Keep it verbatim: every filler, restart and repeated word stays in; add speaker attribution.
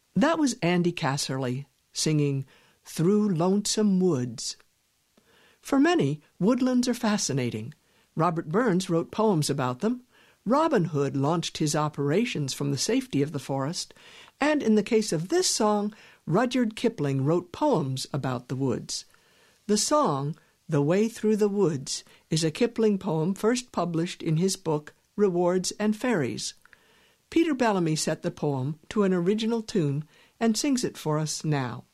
Speaker 1: That was Andy Casserly singing Through Lonesome Woods. For many, woodlands are fascinating. Robert Burns wrote poems about them. Robin Hood launched his operations from the safety of the forest. And in the case of this song, Rudyard Kipling wrote poems about the woods. The song, The Way Through the Woods, is a Kipling poem first published in his book, Rewards and Fairies. Peter Bellamy set the poem to an original tune and sings it for us now.